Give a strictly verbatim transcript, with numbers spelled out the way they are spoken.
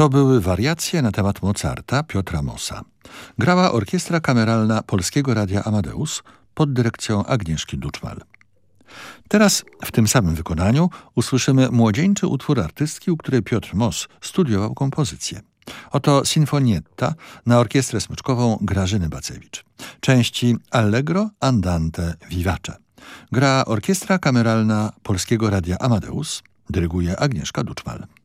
To były wariacje na temat Mozarta Piotra Mossa. Grała Orkiestra Kameralna Polskiego Radia Amadeus pod dyrekcją Agnieszki Duczmal. Teraz w tym samym wykonaniu usłyszymy młodzieńczy utwór artystki, u której Piotr Moss studiował kompozycję. Oto Sinfonietta na orkiestrę smyczkową Grażyny Bacewicz. Części Allegro, Andante, Vivace. Gra Orkiestra Kameralna Polskiego Radia Amadeus, dyryguje Agnieszka Duczmal.